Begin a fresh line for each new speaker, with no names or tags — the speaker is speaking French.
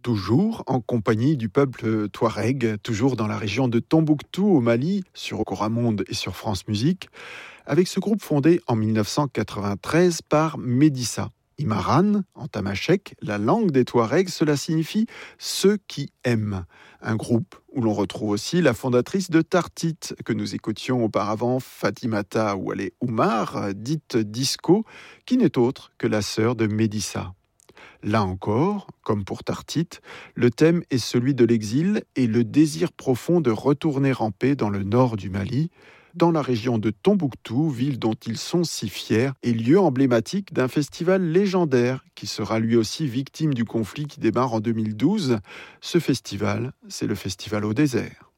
toujours en compagnie du peuple touareg, toujours dans la région de Tombouctou au Mali, sur Coramonde et sur France Musique, avec ce groupe fondé en 1993 par Médissa. Imaran, en tamashek, la langue des Touaregs, cela signifie « ceux qui aiment ». Un groupe où l'on retrouve aussi la fondatrice de Tartit, que nous écoutions auparavant, Fatimata Ouale Oumar, dite Disco, qui n'est autre que la sœur de Médissa. Là encore, comme pour Tartit, le thème est celui de l'exil et le désir profond de retourner en paix dans le nord du Mali, dans la région de Tombouctou, ville dont ils sont si fiers, et lieu emblématique d'un festival légendaire qui sera lui aussi victime du conflit qui démarre en 2012. Ce festival, c'est le Festival au désert.